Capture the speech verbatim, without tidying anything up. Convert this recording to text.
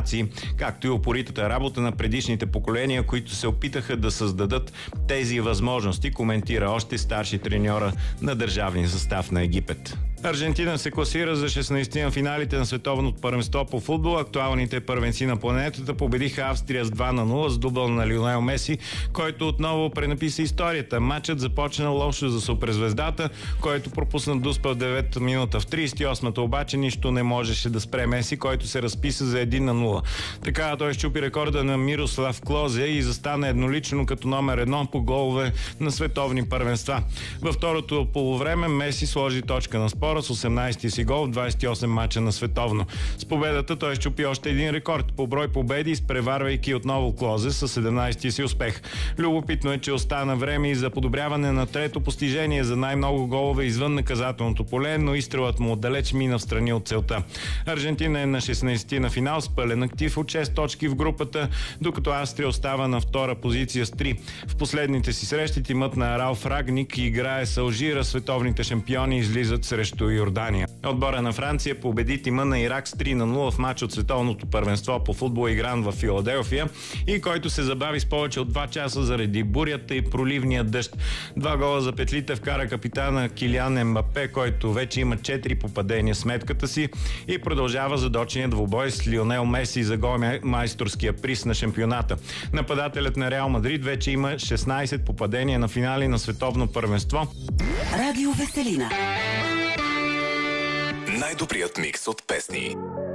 иновации, както и упоритата работа на предишните поколения, които се опитаха да създадат тези възможности, коментира още старши треньора на държавния състав на Египет. Аржентина се класира за шестнайсети на финалите на световното първенство по футбол. Актуалните първенци на планетата победиха Австрия с два на нула с дубъл на Лионел Меси, който отново пренаписа историята. Матчът започна лошо за суперзвездата, който пропусна дуспа в девета минута. В трийсет и осмата обаче нищо не можеше да спре Меси, който се разписа за един на нула. Така той щупи рекорда на Мирослав Клозе и застана еднолично като номер едно по голове на световни първенства. Във второто полувреме Меси сложи точка на спор с осемнайсети си гол в двайсет и осем мача на световно. С победата той щупи още един рекорд по брой победи, изпреварвайки отново Клозе с седемнайсети си успех. Любопитно е, че остана време и за подобряване на трето постижение за най-много голове извън наказателното поле, но изстрелът му отдалеч мина в страни от целта. Аржентина е на шестнайсети на финал с пълен актив от шест точки в групата, докато Австрия остава на втора позиция с три. В последните си срещи тимът на Ралф Рагник играе с Алжира, световните шампиони излизат срещу Йордания. Отбора на Франция победи тима на Ирак с три на нула в матч от световното първенство по футбол, игран в Филаделфия и който се забави с повече от два часа заради бурята и проливния дъжд. Два гола за петлите вкара капитана Килиан Ембапе, който вече има четири попадения в сметката си и продължава задочения двубой с Лионел Меси за гол майсторския приз на шампионата. Нападателят на Реал Мадрид вече има шестнайсет попадения на финали на световно първенство. Радио Веселина. Най-добрият микс от песни.